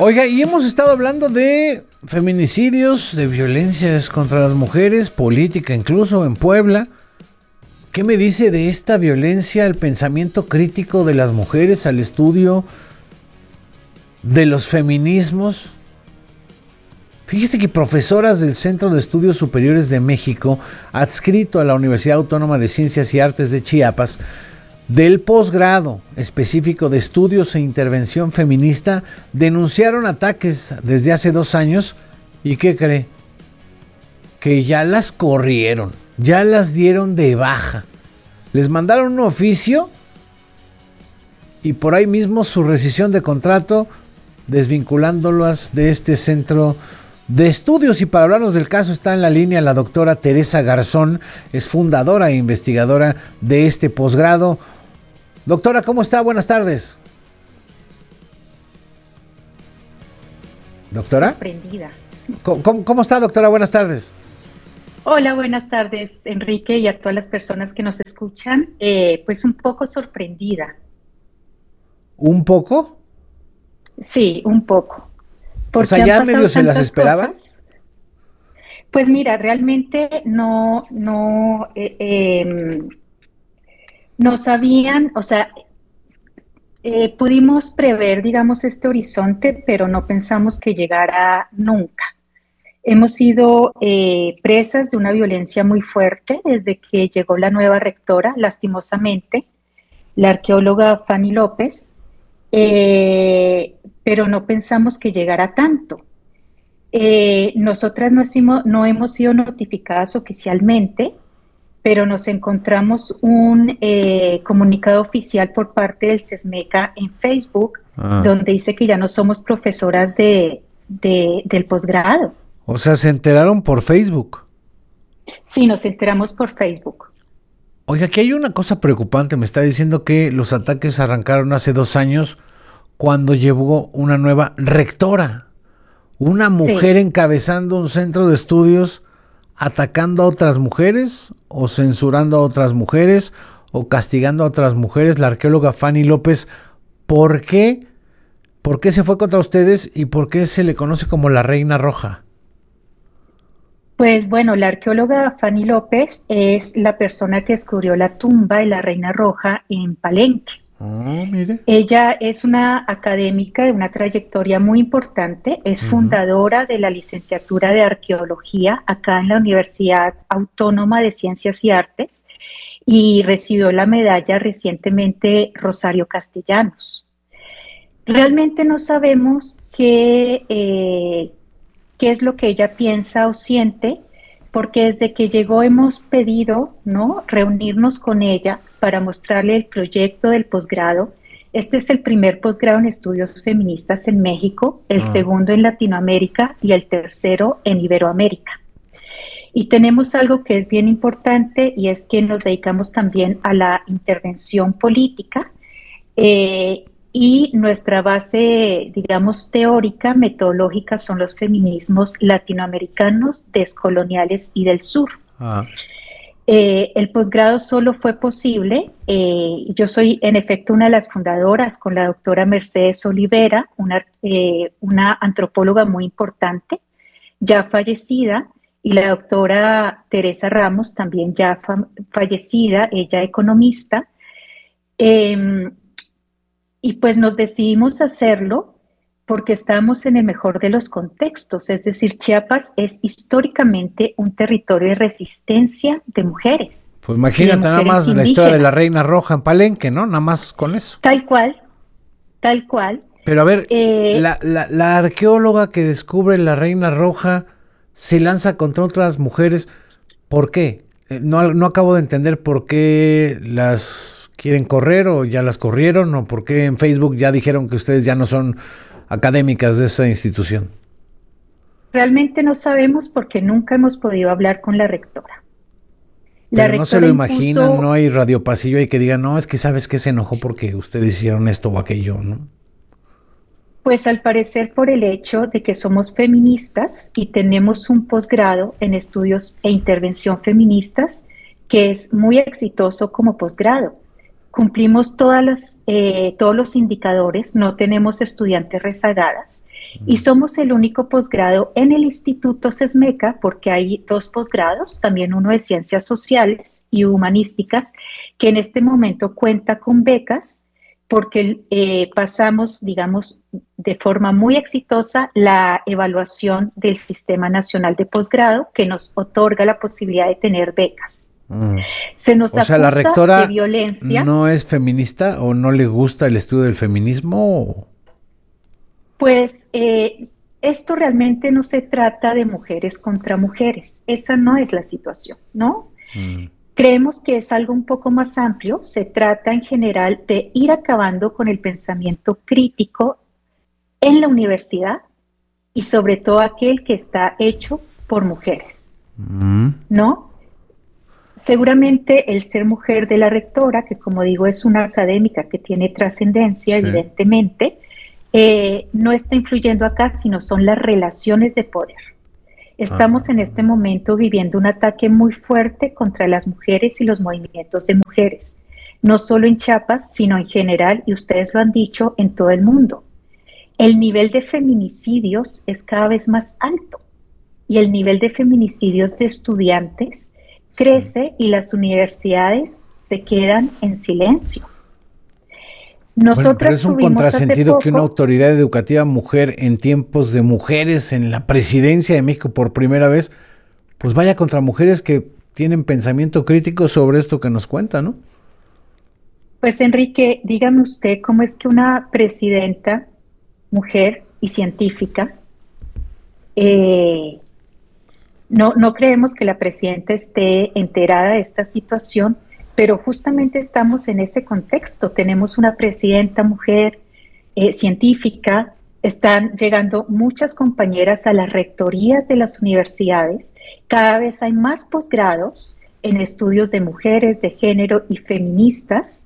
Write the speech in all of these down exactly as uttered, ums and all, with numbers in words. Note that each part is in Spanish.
Oiga, y hemos estado hablando de feminicidios, de violencias contra las mujeres, política incluso en Puebla. ¿Qué me dice de esta violencia, el pensamiento crítico de las mujeres al estudio de los feminismos? Fíjese que profesoras del Centro de Estudios Superiores de México, adscrito a la Universidad Autónoma de Ciencias y Artes de Chiapas, del posgrado específico de estudios e intervención feminista, denunciaron ataques desde hace dos años. ¿Y qué cree? Que ya las corrieron, ya las dieron de baja. Les mandaron un oficio y por ahí mismo su rescisión de contrato, desvinculándolas de este centro de estudios. Y para hablarnos del caso está en la línea la doctora Teresa Garzón, es fundadora e investigadora de este posgrado. Doctora, ¿cómo está? Buenas tardes. ¿Doctora? Sorprendida. ¿Cómo, cómo, cómo está, doctora? Buenas tardes. Hola, buenas tardes, Enrique, y a todas las personas que nos escuchan. Eh, pues un poco sorprendida. ¿Un poco? Sí, un poco. O sea, ¿ya medio se las esperaban? Cosas. Pues mira, realmente no, no, eh, eh, no sabían, o sea, eh, pudimos prever, digamos, este horizonte, pero no pensamos que llegara nunca. Hemos sido eh, presas de una violencia muy fuerte desde que llegó la nueva rectora, lastimosamente, la arqueóloga Fanny López, eh, pero no pensamos que llegara tanto. Eh, nosotras no, hicimos, no hemos sido notificadas oficialmente, pero nos encontramos un eh, comunicado oficial por parte del SESMECA en Facebook, ah. donde dice que ya no somos profesoras de, de, del posgrado. O sea, ¿se enteraron por Facebook? Sí, nos enteramos por Facebook. Oiga, aquí hay una cosa preocupante. Me está diciendo que los ataques arrancaron hace dos años cuando llegó una nueva rectora. Una mujer sí. encabezando un centro de estudios, atacando a otras mujeres o censurando a otras mujeres o castigando a otras mujeres. La arqueóloga Fanny López, ¿por qué? ¿Por qué se fue contra ustedes y por qué se le conoce como la Reina Roja? Pues bueno, la arqueóloga Fanny López es la persona que descubrió la tumba de la Reina Roja en Palenque. Oh, mire. Ella es una académica de una trayectoria muy importante, es uh-huh. fundadora de la licenciatura de arqueología acá en la Universidad Autónoma de Ciencias y Artes y recibió la medalla recientemente Rosario Castellanos. Realmente no sabemos qué... Eh, qué es lo que ella piensa o siente, porque desde que llegó hemos pedido, ¿no?, reunirnos con ella para mostrarle el proyecto del posgrado. Este es el primer posgrado en estudios feministas en México, el ah. segundo en Latinoamérica y el tercero en Iberoamérica. Y tenemos algo que es bien importante y es que nos dedicamos también a la intervención política eh, y nuestra base, digamos, teórica, metodológica son los feminismos latinoamericanos, descoloniales y del sur. Ah. Eh, el posgrado solo fue posible, eh, yo soy en efecto una de las fundadoras con la doctora Mercedes Olivera, una, eh, una antropóloga muy importante, ya fallecida, y la doctora Teresa Ramos, también ya fa- fallecida, ella economista. Eh, Y pues nos decidimos hacerlo porque estamos en el mejor de los contextos, es decir, Chiapas es históricamente un territorio de resistencia de mujeres. Pues imagínate mujeres nada más indígenas. La historia de la Reina Roja en Palenque, ¿no? Nada más con eso. Tal cual, tal cual. Pero a ver, eh, la, la, la arqueóloga que descubre la Reina Roja se lanza contra otras mujeres, ¿por qué? No, no acabo de entender por qué las... ¿Quieren correr o ya las corrieron? ¿O por qué en Facebook ya dijeron que ustedes ya no son académicas de esa institución? Realmente no sabemos porque nunca hemos podido hablar con la rectora. La Pero rectora no se lo imaginan, impuso... no hay radio pasillo y que digan, no, es que sabes que se enojó porque ustedes hicieron esto o aquello, ¿no? Pues al parecer por el hecho de que somos feministas y tenemos un posgrado en estudios e intervención feministas que es muy exitoso como posgrado. cumplimos todas las, eh, todos los indicadores, no tenemos estudiantes rezagadas y somos el único posgrado en el Instituto SESMECA, porque hay dos posgrados, también uno de Ciencias Sociales y Humanísticas, que en este momento cuenta con becas, porque eh, pasamos, digamos, de forma muy exitosa la evaluación del Sistema Nacional de Posgrado, que nos otorga la posibilidad de tener becas. Mm. Se nos o sea, acusa la rectora de violencia. ¿no es feminista o no le gusta el estudio del feminismo? Pues eh, esto realmente no se trata de mujeres contra mujeres. Esa no es la situación, ¿no? Mm. Creemos que es algo un poco más amplio. Se trata en general de ir acabando con el pensamiento crítico en la universidad y sobre todo aquel que está hecho por mujeres, Mm. ¿no? Seguramente el ser mujer de la rectora, que como digo es una académica que tiene trascendencia, Sí. evidentemente, eh, no está influyendo acá, sino son las relaciones de poder. Estamos Ah. en este momento viviendo un ataque muy fuerte contra las mujeres y los movimientos de mujeres, no solo en Chiapas, sino en general, y ustedes lo han dicho, en todo el mundo. El nivel de feminicidios es cada vez más alto y el nivel de feminicidios de estudiantes crece y las universidades se quedan en silencio. Nosotras Bueno, pero es un tuvimos hace contrasentido que una poco- autoridad educativa mujer en tiempos de mujeres en la presidencia de México por primera vez, pues vaya contra mujeres que tienen pensamiento crítico sobre esto que nos cuenta, ¿no? Pues Enrique, dígame usted cómo es que una presidenta, mujer y científica, eh, no, no creemos que la presidenta esté enterada de esta situación, pero justamente estamos en ese contexto. Tenemos una presidenta mujer eh, científica, están llegando muchas compañeras a las rectorías de las universidades, cada vez hay más posgrados en estudios de mujeres, de género y feministas.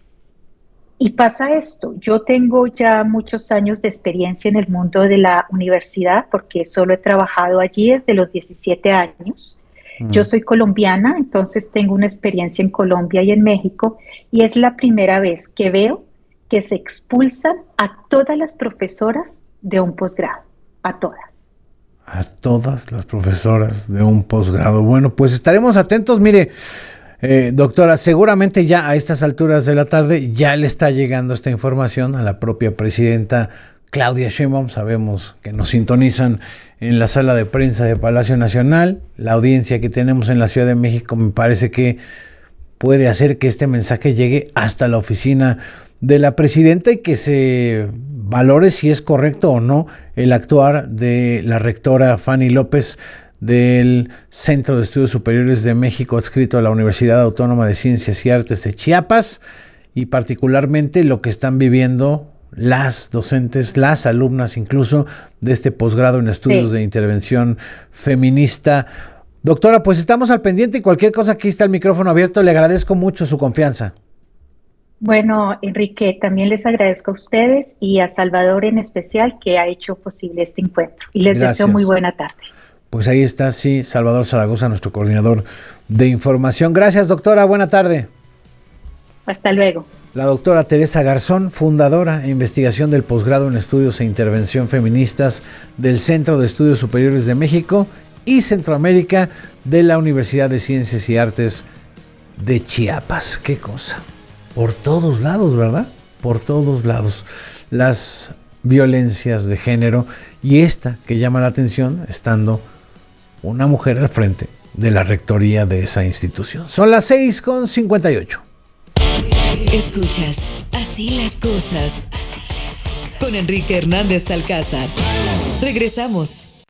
Y pasa esto, yo tengo ya muchos años de experiencia en el mundo de la universidad porque solo he trabajado allí desde los diecisiete años. Mm. Yo soy colombiana, entonces tengo una experiencia en Colombia y en México y es la primera vez que veo que se expulsan a todas las profesoras de un posgrado, a todas. A todas las profesoras de un posgrado. Bueno, pues estaremos atentos, mire. Eh, doctora, seguramente ya a estas alturas de la tarde ya le está llegando esta información a la propia presidenta Claudia Sheinbaum. Sabemos que nos sintonizan en la sala de prensa de Palacio Nacional. La audiencia que tenemos en la Ciudad de México me parece que puede hacer que este mensaje llegue hasta la oficina de la presidenta y que se valore si es correcto o no el actuar de la rectora Fanny López del Centro de Estudios Superiores de México, adscrito a la Universidad Autónoma de Ciencias y Artes de Chiapas, y particularmente lo que están viviendo las docentes, las alumnas incluso de este posgrado en estudios sí. de intervención feminista. Doctora, pues estamos al pendiente y cualquier cosa, aquí está el micrófono abierto. Le agradezco mucho su confianza. Bueno, Enrique, también les agradezco a ustedes y a Salvador en especial que ha hecho posible este encuentro. Y les Gracias. Deseo muy buena tarde. Pues ahí está, sí, Salvador Zaragoza, nuestro coordinador de información. Gracias, doctora. Buena tarde. Hasta luego. La doctora Teresa Garzón, fundadora e investigación del posgrado en estudios e intervención feministas del Centro de Estudios Superiores de México y Centroamérica de la Universidad de Ciencias y Artes de Chiapas. Qué cosa. Por todos lados, ¿verdad? Por todos lados. Las violencias de género y esta que llama la atención estando una mujer al frente de la rectoría de esa institución. Son las seis con cincuenta y ocho. Escuchas Así las cosas con Enrique Hernández Alcázar. Regresamos.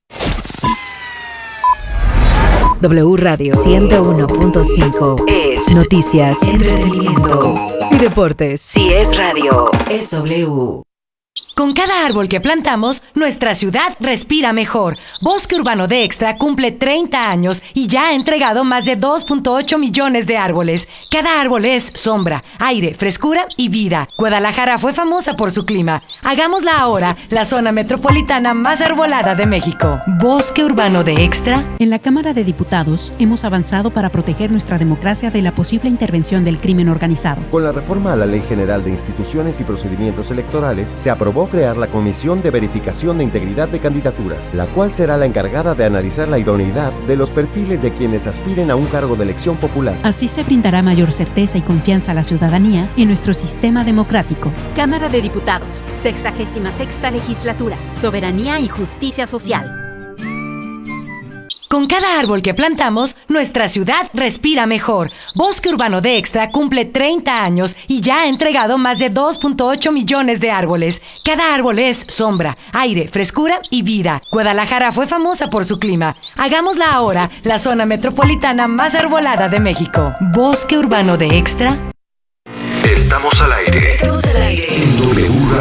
W Radio ciento uno punto cinco es noticias, entretenimiento y deportes. Si es radio, es W. Con cada árbol que plantamos, nuestra ciudad respira mejor. Bosque Urbano de Extra cumple treinta años y ya ha entregado más de dos punto ocho millones de árboles. Cada árbol es sombra, aire, frescura y vida. Guadalajara fue famosa por su clima. Hagámosla ahora la zona metropolitana más arbolada de México. Bosque Urbano de Extra. En la Cámara de Diputados hemos avanzado para proteger nuestra democracia de la posible intervención del crimen organizado. Con la reforma a la Ley General de Instituciones y Procedimientos Electorales, se aprobó crear la Comisión de Verificación de Integridad de Candidaturas, la cual será la encargada de analizar la idoneidad de los perfiles de quienes aspiren a un cargo de elección popular. Así se brindará mayor certeza y confianza a la ciudadanía en nuestro sistema democrático. Cámara de Diputados, sexagésima sexta legislatura, soberanía y justicia social. Con cada árbol que plantamos, nuestra ciudad respira mejor. Bosque Urbano de Extra cumple treinta años y ya ha entregado más de dos punto ocho millones de árboles. Cada árbol es sombra, aire, frescura y vida. Guadalajara fue famosa por su clima. Hagámosla ahora la zona metropolitana más arbolada de México. Bosque Urbano de Extra. Estamos al aire. Estamos al aire. En W